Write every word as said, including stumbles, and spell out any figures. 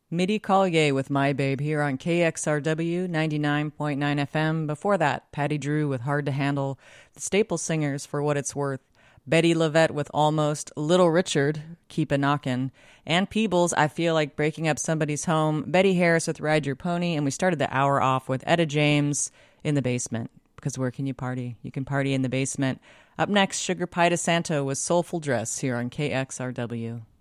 Midi Collier with My Babe here on K X R W ninety-nine point nine F M. Before that, Patty Drew with Hard to Handle, the Staple Singers For What It's Worth, Betty Lavette with Almost, Little Richard, Keep a Knockin', Ann Peebles, I Feel Like Breaking Up Somebody's Home, Betty Harris with Ride Your Pony, and we started the hour off with Etta James, In the Basement. Because where can you party? You can party in the basement. Up next, Sugar Pie DeSanto with Soulful Dress here on K X R W.